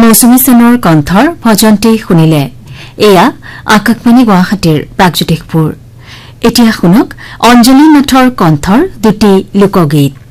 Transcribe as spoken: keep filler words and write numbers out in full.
মৌচুমী সেনৰ কণ্ঠৰ ভজনটি শুনিলে এয়া আকাশবাণী গুৱাহাটীৰ প্ৰাগজ্যোতিষপুৰ এতিয়া শুনক অঞ্জলি নাথৰ কণ্ঠৰ দুটি লোকগীত